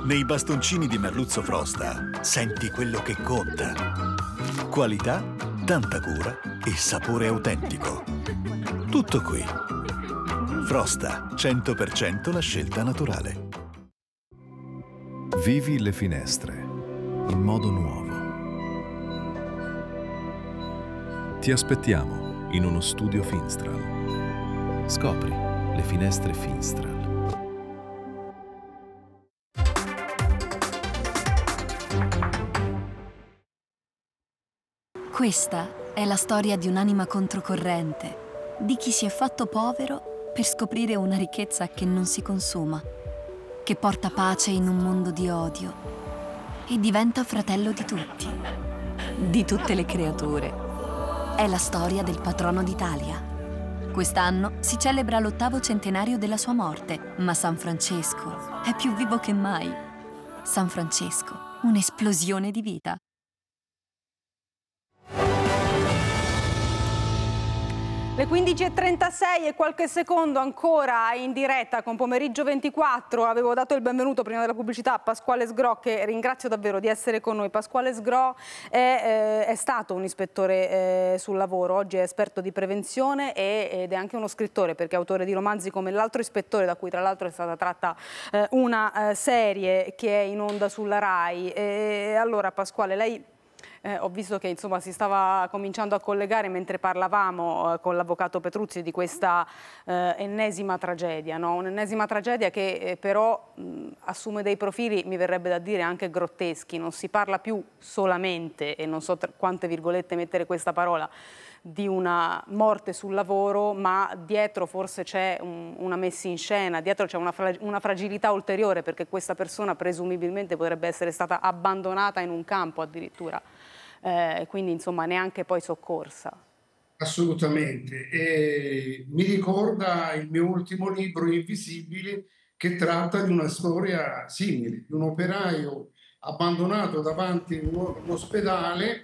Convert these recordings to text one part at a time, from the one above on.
Nei bastoncini di Merluzzo Frosta senti quello che conta. Qualità, tanta cura e sapore autentico. Tutto qui. Frosta, 100% la scelta naturale. Vivi le finestre in modo nuovo. Ti aspettiamo in uno studio Finstral. Scopri le finestre Finstral. Questa è la storia di un'anima controcorrente, di chi si è fatto povero per scoprire una ricchezza che non si consuma, che porta pace in un mondo di odio e diventa fratello di tutti, di tutte le creature. È la storia del patrono d'Italia. Quest'anno si celebra l'8° centenario della sua morte, ma San Francesco è più vivo che mai. San Francesco, un'esplosione di vita. Le 15:36 e qualche secondo ancora in diretta con Pomeriggio 24. Avevo dato il benvenuto prima della pubblicità a Pasquale Sgro, che ringrazio davvero di essere con noi. Pasquale Sgro è stato un ispettore sul lavoro, oggi è esperto di prevenzione ed è anche uno scrittore, perché è autore di romanzi come L'altro ispettore, da cui tra l'altro è stata tratta una serie che è in onda sulla Rai. Allora Pasquale, lei... ho visto che insomma si stava cominciando a collegare mentre parlavamo con l'avvocato Petruzzi di questa ennesima tragedia, no? Un'ennesima tragedia che però assume dei profili, mi verrebbe da dire, anche grotteschi. Non si parla più solamente, e non so quante virgolette mettere questa parola, di una morte sul lavoro, ma dietro forse c'è una messa in scena, dietro c'è una fragilità ulteriore, perché questa persona presumibilmente potrebbe essere stata abbandonata in un campo addirittura, quindi insomma neanche poi soccorsa. Assolutamente, e mi ricorda il mio ultimo libro, Invisibili, che tratta di una storia simile, di un operaio abbandonato davanti a un ospedale.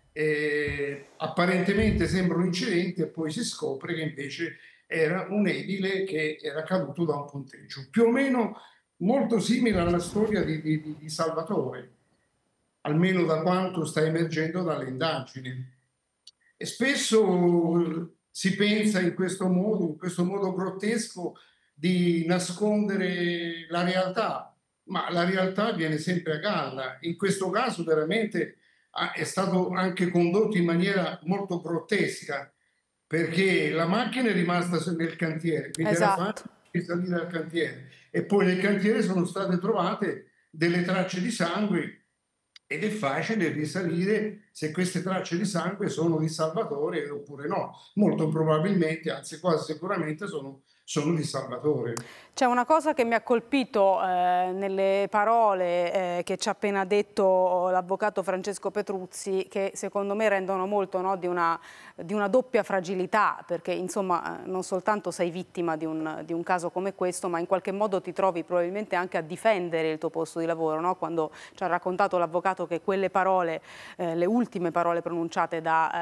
Apparentemente sembra un incidente e poi si scopre che invece era un edile che era caduto da un ponteggio, più o meno molto simile alla storia di Salvatore, almeno da quanto sta emergendo dalle indagini. E spesso si pensa in questo modo grottesco, di nascondere la realtà, ma la realtà viene sempre a galla. In questo caso veramente è stato anche condotto in maniera molto grottesca, perché la macchina è rimasta nel cantiere, quindi era facile risalire al cantiere, e poi nel cantiere sono state trovate delle tracce di sangue ed è facile risalire se queste tracce di sangue sono di Salvatore oppure no. Molto probabilmente, anzi quasi sicuramente sono di Salvatore. C'è una cosa che mi ha colpito nelle parole che ci ha appena detto l'avvocato Francesco Petruzzi, che secondo me rendono molto, no, di una doppia fragilità, perché insomma non soltanto sei vittima di un caso come questo, ma in qualche modo ti trovi probabilmente anche a difendere il tuo posto di lavoro, no? Quando ci ha raccontato l'avvocato che quelle parole, le ultime parole pronunciate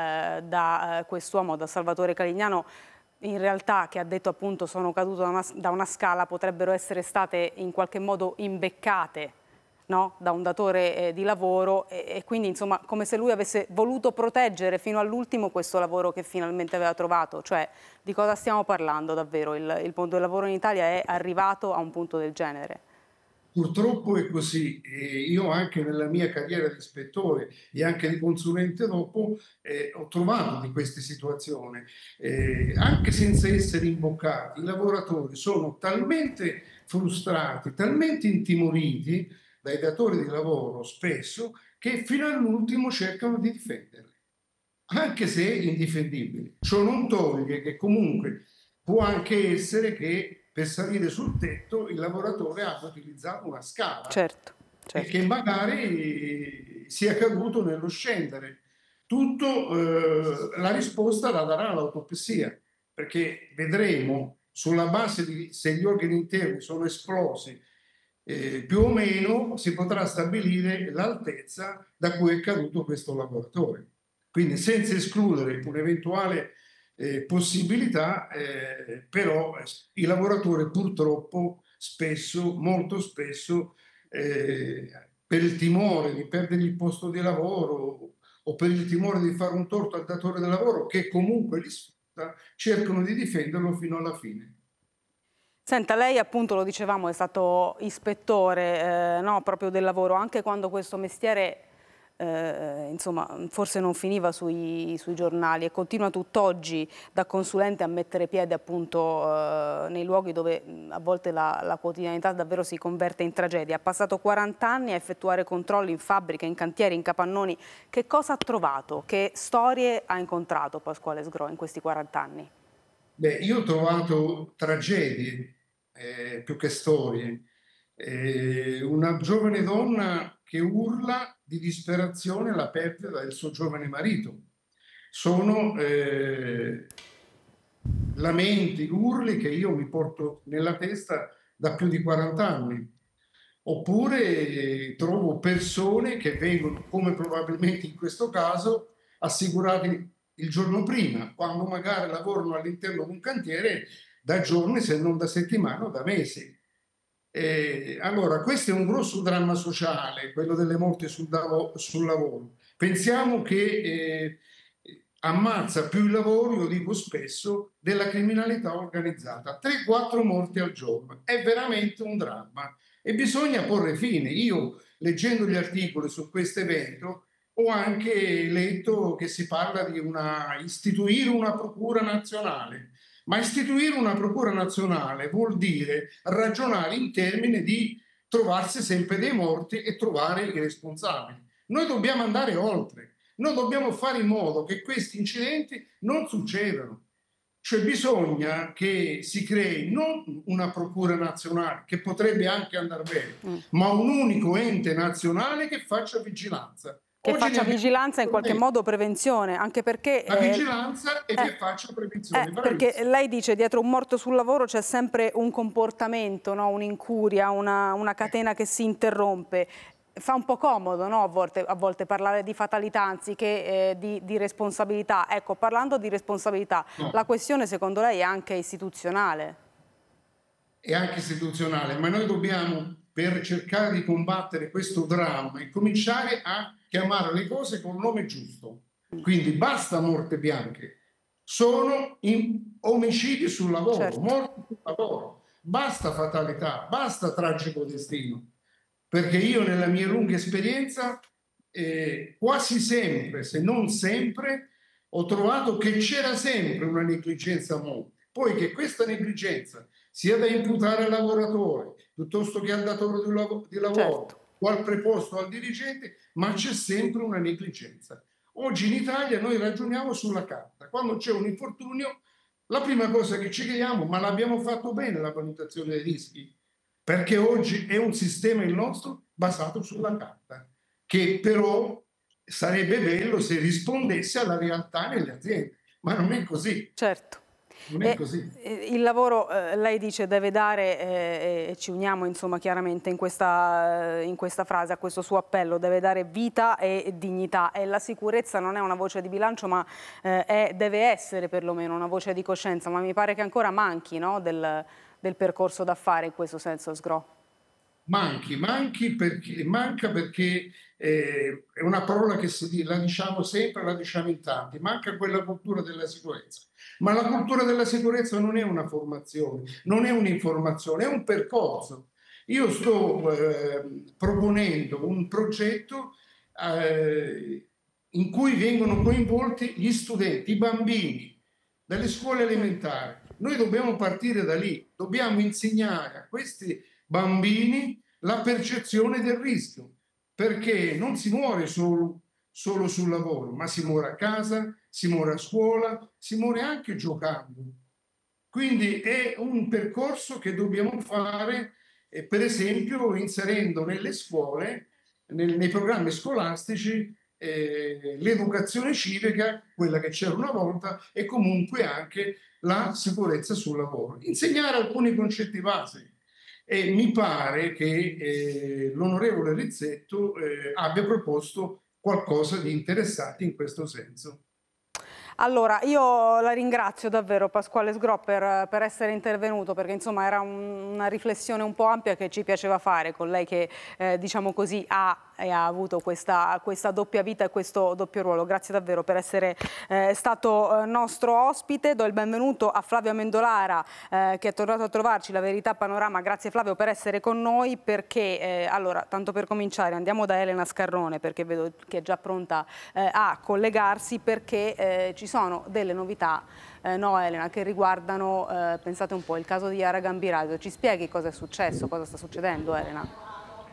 da quest'uomo, da Salvatore Calignano, in realtà, che ha detto appunto sono caduto da una scala, potrebbero essere state in qualche modo imbeccate, no? Da un datore di lavoro, e quindi insomma come se lui avesse voluto proteggere fino all'ultimo questo lavoro che finalmente aveva trovato. Cioè, di cosa stiamo parlando davvero? Il mondo del lavoro in Italia è arrivato a un punto del genere. Purtroppo è così. Io anche nella mia carriera di ispettore e anche di consulente dopo ho trovato di queste situazioni. Anche senza essere imboccati, i lavoratori sono talmente frustrati, talmente intimoriti dai datori di lavoro spesso, che fino all'ultimo cercano di difenderli, anche se indifendibili. Ciò non toglie che comunque può anche essere che per salire sul tetto il lavoratore abbia utilizzato una scala, certo. E che magari sia caduto nello scendere. La risposta la darà l'autopsia, perché vedremo sulla base di se gli organi interni sono esplosi, più o meno si potrà stabilire l'altezza da cui è caduto questo lavoratore. Quindi senza escludere un'eventuale possibilità, però i lavoratori purtroppo spesso, molto spesso, per il timore di perdere il posto di lavoro o per il timore di fare un torto al datore di lavoro che comunque li sfrutta, cercano di difenderlo fino alla fine. Senta, lei appunto, lo dicevamo, è stato ispettore no, proprio del lavoro, anche quando questo mestiere insomma, forse non finiva sui giornali e continua tutt'oggi da consulente a mettere piede appunto nei luoghi dove a volte la quotidianità davvero si converte in tragedia. Ha passato 40 anni a effettuare controlli in fabbriche, in cantieri, in capannoni. Che cosa ha trovato? Che storie ha incontrato Pasquale Sgro in questi 40 anni? Beh, io ho trovato tragedie più che storie. Una giovane donna che urla di disperazione alla perdita del suo giovane marito. Sono lamenti, urli che io mi porto nella testa da più di 40 anni. Oppure trovo persone che vengono, come probabilmente in questo caso, assicurati il giorno prima, quando magari lavorano all'interno di un cantiere da giorni, se non da settimane o da mesi. Allora, questo è un grosso dramma sociale, quello delle morti sul lavoro. Pensiamo che ammazza più il lavoro, io dico spesso, della criminalità organizzata. 3-4 morti al giorno. È veramente un dramma e bisogna porre fine. Io, leggendo gli articoli su questo evento, ho anche letto che si parla di istituire una procura nazionale. Ma istituire una procura nazionale vuol dire ragionare in termini di trovarsi sempre dei morti e trovare i responsabili. Noi dobbiamo andare oltre, noi dobbiamo fare in modo che questi incidenti non succedano. Cioè bisogna che si crei non una procura nazionale, che potrebbe anche andare bene, ma un unico ente nazionale che faccia vigilanza. Che faccia vigilanza e in qualche modo prevenzione, anche perché... La vigilanza e che faccia prevenzione. Perché lei dice dietro un morto sul lavoro c'è sempre un comportamento, no? Un'incuria, una catena che si interrompe. Fa un po' comodo, no? A volte parlare di fatalità anziché di responsabilità. Ecco, parlando di responsabilità, no. La questione secondo lei è anche istituzionale? È anche istituzionale, ma noi dobbiamo, per cercare di combattere questo dramma, cominciare a chiamare le cose col nome giusto. Quindi basta morte bianche, sono omicidi sul lavoro, certo. Morti sul lavoro, basta fatalità, basta tragico destino. Perché io nella mia lunga esperienza quasi sempre, se non sempre, ho trovato che c'era sempre una negligenza a monte. Poi che questa negligenza sia da imputare al lavoratore piuttosto che al datore di lavoro, certo. O al preposto al dirigente, ma c'è sempre una negligenza. Oggi in Italia noi ragioniamo sulla carta. Quando c'è un infortunio, la prima cosa che ci chiediamo, ma l'abbiamo fatto bene la valutazione dei rischi? Perché oggi è un sistema il nostro basato sulla carta, che però sarebbe bello se rispondesse alla realtà nelle aziende, ma non è così. Certo. Non è così. Il lavoro, lei dice, deve dare, e ci uniamo insomma chiaramente in questa frase, a questo suo appello, deve dare vita e dignità, e la sicurezza non è una voce di bilancio, ma deve essere perlomeno una voce di coscienza, ma mi pare che ancora manchi, no, del percorso da fare in questo senso, Sgro. Manca perché è una parola che la diciamo sempre, la diciamo in tanti, manca quella cultura della sicurezza. Ma la cultura della sicurezza non è una formazione, non è un'informazione, è un percorso. Io sto proponendo un progetto in cui vengono coinvolti gli studenti, i bambini dalle scuole elementari. Noi dobbiamo partire da lì, dobbiamo insegnare a questi bambini la percezione del rischio, perché non si muore solo sul lavoro, ma si muore a casa, si muore a scuola, si muore anche giocando. Quindi è un percorso che dobbiamo fare, per esempio, inserendo nelle scuole, nei programmi scolastici, l'educazione civica, quella che c'era una volta, e comunque anche la sicurezza sul lavoro. Insegnare alcuni concetti base. E mi pare che l'onorevole Rizzetto abbia proposto qualcosa di interessante in questo senso. Allora, io la ringrazio davvero Pasquale Sgro per essere intervenuto, perché insomma era una riflessione un po' ampia che ci piaceva fare con lei, che diciamo così ha avuto questa doppia vita e questo doppio ruolo. Grazie davvero per essere stato nostro ospite. Do il benvenuto a Flavio Amendolara, che è tornato a trovarci, La Verità Panorama. Grazie Flavio per essere con noi, perché allora, tanto per cominciare, andiamo da Elena Scarrone, perché vedo che è già pronta a collegarsi, perché ci sono delle novità, no Elena, che riguardano, pensate un po', il caso di Yara Gambiraso. Ci spieghi cosa è successo, cosa sta succedendo, Elena?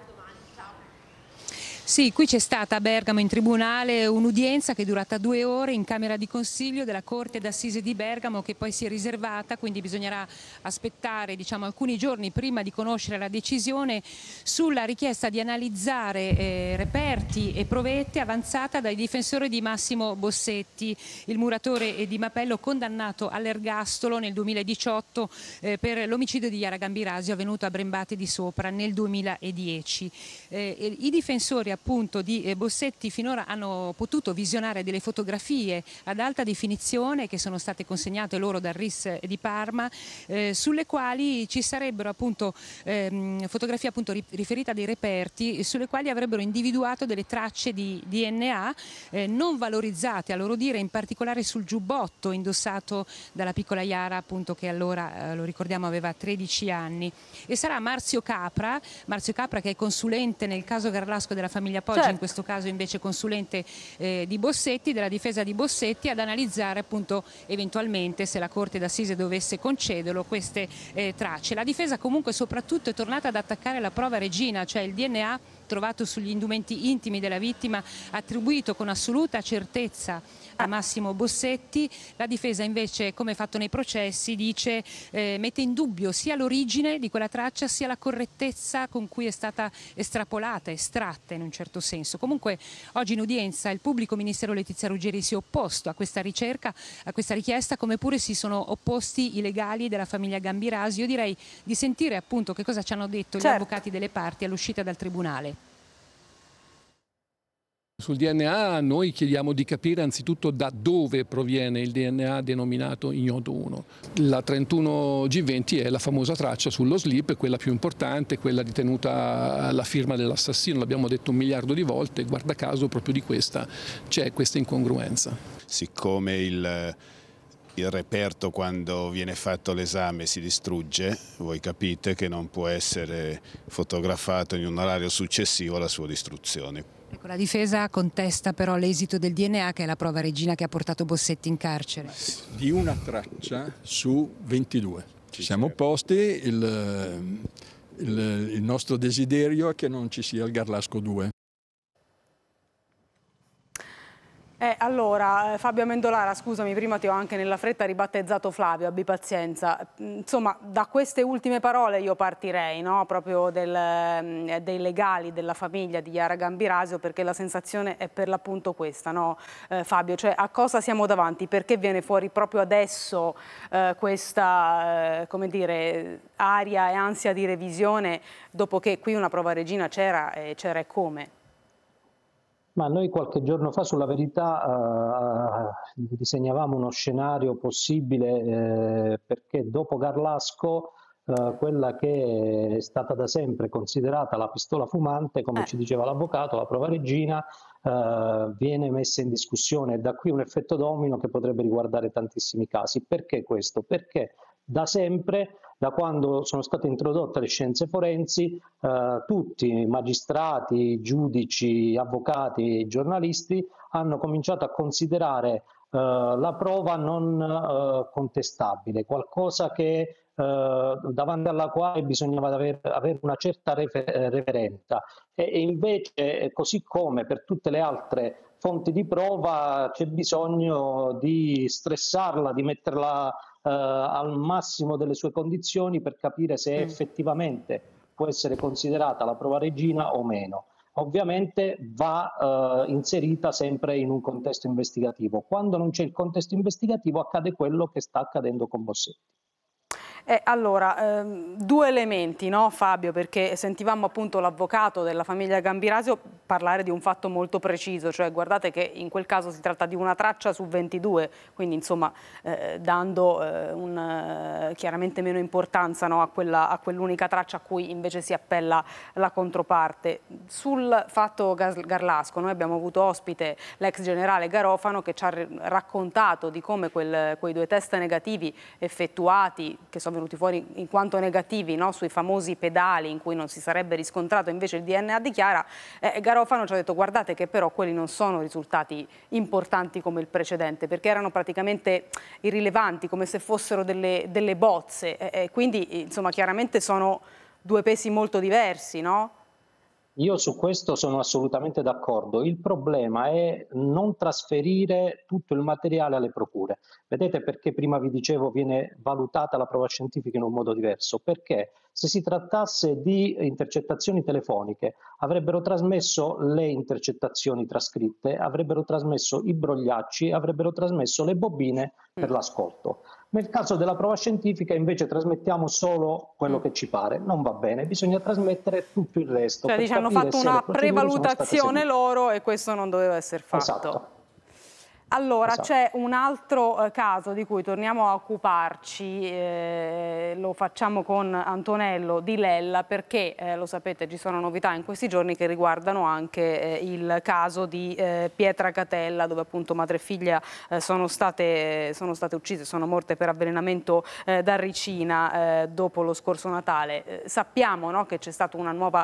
Sì, qui c'è stata a Bergamo in tribunale un'udienza che è durata 2 ore in Camera di Consiglio della Corte d'Assise di Bergamo, che poi si è riservata, quindi bisognerà aspettare alcuni giorni prima di conoscere la decisione sulla richiesta di analizzare reperti e provette avanzata dai difensori di Massimo Bossetti, il muratore di Mapello condannato all'ergastolo nel 2018 per l'omicidio di Yara Gambirasio avvenuto a Brembate di Sopra nel 2010. I difensori appunto di Bossetti finora hanno potuto visionare delle fotografie ad alta definizione che sono state consegnate loro dal RIS di Parma, sulle quali ci sarebbero appunto fotografie appunto riferite a dei reperti sulle quali avrebbero individuato delle tracce di DNA non valorizzate a loro dire, in particolare sul giubbotto indossato dalla piccola Yara, appunto, che allora lo ricordiamo aveva 13 anni. E sarà Marzio Capra che è consulente nel caso Garlasco della famiglia Poggi, certo, in questo caso invece consulente di Bossetti, della difesa di Bossetti, ad analizzare appunto eventualmente, se la Corte d'Assise dovesse concederlo, queste tracce. La difesa comunque soprattutto è tornata ad attaccare la prova regina, cioè il DNA trovato sugli indumenti intimi della vittima, attribuito con assoluta certezza a Massimo Bossetti. La difesa invece, come fatto nei processi, dice mette in dubbio sia l'origine di quella traccia sia la correttezza con cui è stata estrapolata, estratta in un certo senso. Comunque oggi in udienza il pubblico ministero Letizia Ruggeri si è opposto a questa ricerca, a questa richiesta, come pure si sono opposti i legali della famiglia Gambirasio. Io direi di sentire appunto che cosa ci hanno detto gli avvocati delle parti all'uscita dal tribunale. Sul DNA noi chiediamo di capire anzitutto da dove proviene il DNA denominato ignoto 1. La 31G20 è la famosa traccia sullo slip, quella più importante, quella ritenuta alla firma dell'assassino, l'abbiamo detto 1 miliardo di volte, guarda caso proprio di questa c'è questa incongruenza. Siccome il reperto quando viene fatto l'esame si distrugge, voi capite che non può essere fotografato in un orario successivo alla sua distruzione. Ecco, la difesa contesta però l'esito del DNA, che è la prova regina che ha portato Bossetti in carcere. Di una traccia su 22. Ci siamo opposti, il nostro desiderio è che non ci sia il Garlasco 2. Allora, Fabio Amendolara, scusami, prima ti ho anche nella fretta ribattezzato Flavio, abbi pazienza. Insomma, da queste ultime parole io partirei, no? Proprio dei legali della famiglia di Yara Gambirasio, perché la sensazione è per l'appunto questa, no? Fabio, cioè a cosa siamo davanti? Perché viene fuori proprio adesso questa, come dire, aria e ansia di revisione, dopo che qui una prova regina c'era e come? Ma noi qualche giorno fa sulla Verità disegnavamo uno scenario possibile perché dopo Garlasco quella che è stata da sempre considerata la pistola fumante, come ci diceva l'avvocato, la prova regina, viene messa in discussione, e da qui un effetto domino che potrebbe riguardare tantissimi casi. Perché questo? Perché da sempre, da quando sono state introdotte le scienze forensi, tutti, magistrati, giudici, avvocati, giornalisti, hanno cominciato a considerare la prova non contestabile, qualcosa che davanti alla quale bisognava avere una certa reverenza. E invece, così come per tutte le altre fonti di prova, c'è bisogno di stressarla, di metterla al massimo delle sue condizioni per capire se effettivamente può essere considerata la prova regina o meno. Ovviamente va inserita sempre in un contesto investigativo. Quando non c'è il contesto investigativo accade quello che sta accadendo con Bossetti. Allora, due elementi, no Fabio, perché sentivamo appunto l'avvocato della famiglia Gambirasio parlare di un fatto molto preciso, cioè guardate che in quel caso si tratta di una traccia su 22, quindi insomma dando chiaramente meno importanza, no, a quell'unica traccia a cui invece si appella la controparte. Sul fatto Garlasco noi abbiamo avuto ospite l'ex generale Garofano che ci ha raccontato di come quei 2 test negativi effettuati, che sono venuti fuori in quanto negativi, no, sui famosi pedali in cui non si sarebbe riscontrato invece il DNA di Chiara, Garofano ci ha detto guardate che però quelli non sono risultati importanti come il precedente, perché erano praticamente irrilevanti, come se fossero delle bozze, quindi insomma chiaramente sono 2 pesi molto diversi, no? Io su questo sono assolutamente d'accordo. Il problema è non trasferire tutto il materiale alle procure. Vedete perché prima vi dicevo viene valutata la prova scientifica in un modo diverso? Perché se si trattasse di intercettazioni telefoniche avrebbero trasmesso le intercettazioni trascritte, avrebbero trasmesso i brogliacci, avrebbero trasmesso le bobine per l'ascolto. Nel caso della prova scientifica invece trasmettiamo solo quello che ci pare, non va bene, bisogna trasmettere tutto il resto. Cioè dice, hanno fatto una prevalutazione loro e questo non doveva essere fatto. Esatto. Allora, esatto. C'è un altro caso di cui torniamo a occuparci, lo facciamo con Antonello Di Lella perché, lo sapete, ci sono novità in questi giorni che riguardano anche il caso di Pietra Catella, dove appunto madre e figlia sono state uccise, sono morte per avvelenamento da ricina dopo lo scorso Natale. Sappiamo, no, che c'è stata una nuova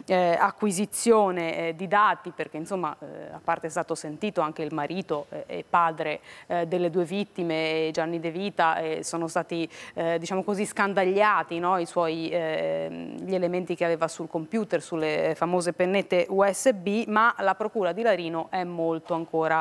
acquisizione di dati perché insomma, a parte è stato sentito anche il marito padre delle 2 vittime, Gianni De Vita, sono stati diciamo così scandagliati, no, gli elementi che aveva sul computer, sulle famose pennette USB, ma la procura di Larino è molto ancora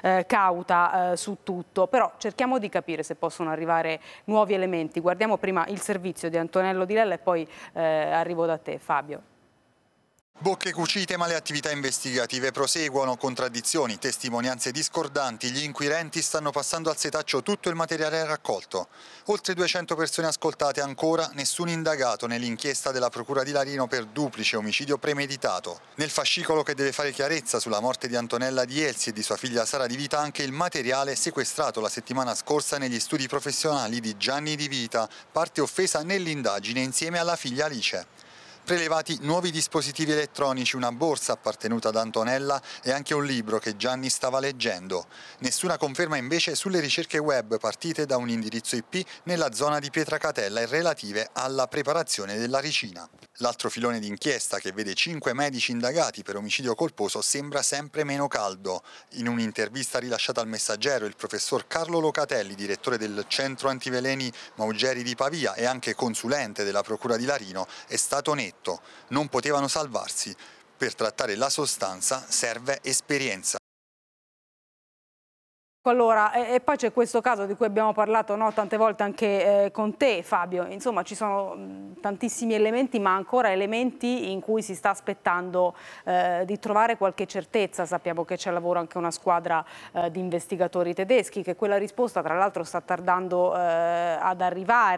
cauta su tutto, però cerchiamo di capire se possono arrivare nuovi elementi. Guardiamo prima il servizio di Antonello Di Lella e poi arrivo da te Fabio. Bocche cucite ma le attività investigative proseguono, contraddizioni, testimonianze discordanti, gli inquirenti stanno passando al setaccio tutto il materiale raccolto. Oltre 200 persone ascoltate, ancora nessun indagato nell'inchiesta della Procura di Larino per duplice omicidio premeditato. Nel fascicolo che deve fare chiarezza sulla morte di Antonella Di Elsi e di sua figlia Sara Di Vita anche il materiale sequestrato la settimana scorsa negli studi professionali di Gianni Di Vita, parte offesa nell'indagine insieme alla figlia Alice. Prelevati nuovi dispositivi elettronici, una borsa appartenuta ad Antonella e anche un libro che Gianni stava leggendo. Nessuna conferma invece sulle ricerche web partite da un indirizzo IP nella zona di Pietracatella e relative alla preparazione della ricina. L'altro filone d'inchiesta, che vede 5 medici indagati per omicidio colposo, sembra sempre meno caldo. In un'intervista rilasciata al Messaggero, il professor Carlo Locatelli, direttore del Centro Antiveleni Maugeri di Pavia e anche consulente della Procura di Larino, è stato netto. Non potevano salvarsi. Per trattare la sostanza serve esperienza. Allora, e poi c'è questo caso di cui abbiamo parlato, no, tante volte anche con te Fabio, insomma ci sono tantissimi elementi ma ancora elementi in cui si sta aspettando di trovare qualche certezza. Sappiamo che c'è al lavoro anche una squadra di investigatori tedeschi, che quella risposta tra l'altro sta tardando ad arrivare.